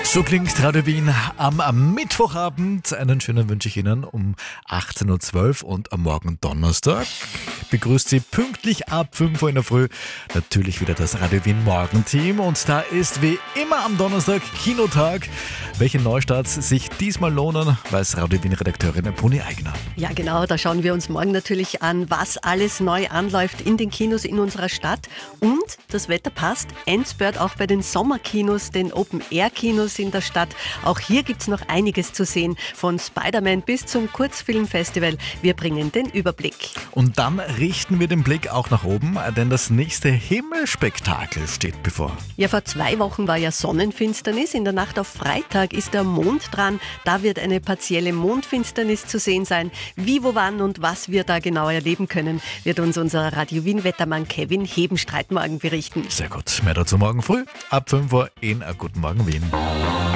So klingt Radio Wien am Mittwochabend. Einen schönen wünsche ich Ihnen um 18.12 Uhr und am Morgen Donnerstag. Begrüßt Sie pünktlich ab 5 Uhr in der Früh natürlich wieder das Radio Wien Morgenteam. Und da ist wie immer am Donnerstag Kinotag. Welche Neustarts sich diesmal lohnen, weiß Radio Wien Redakteurin Bruni Eigner. Ja genau, da schauen wir uns morgen natürlich an, was alles neu anläuft in den Kinos in unserer Stadt. Und das Wetter passt, Endspurt auch bei den Sommerkinos, den Open-Air-Kinos in der Stadt. Auch hier gibt es noch einiges zu sehen, von Spider-Man bis zum Kurzfilmfestival. Wir bringen den Überblick. Und dann richten wir den Blick auch nach oben, denn das nächste Himmelspektakel steht bevor. Ja, vor 2 Wochen war ja Sonnenfinsternis. In der Nacht auf Freitag ist der Mond dran. Da wird eine partielle Mondfinsternis zu sehen sein. Wie, wo, wann und was wir da genau erleben können, wird uns unser Radio Wien-Wettermann Kevin Hebenstreit morgen berichten. Sehr gut, mehr dazu morgen früh ab 5 Uhr in Guten Morgen Wien.